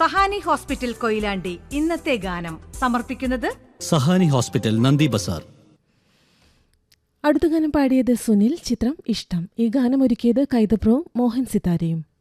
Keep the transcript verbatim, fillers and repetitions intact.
Sahani hospital Koyilandy ഇന്നത്തെ ഗാനം സമർപ്പിക്കുന്നത് സഹാനി ഹോസ്പിറ്റൽ നന്ദി ബസാർ. അടുത്ത ഗാനം പാടിയത് സുനിൽ, ചിത്രം ഇഷ്ടം. ഈ ഗാനം ഒരുക്കിയത് കൈതപ്രവും മോഹൻ സിതാരയും.